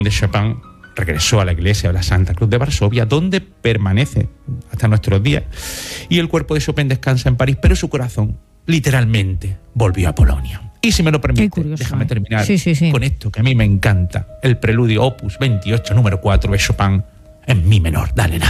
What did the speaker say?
de Chopin regresó a la iglesia de la Santa Cruz de Varsovia, donde permanece hasta nuestros días, y el cuerpo de Chopin descansa en París, pero su corazón literalmente volvió a Polonia. Y si me lo permite, curioso, déjame terminar sí. con esto que a mí me encanta, el preludio opus 28 número 4 de Chopin en mi menor. Dale,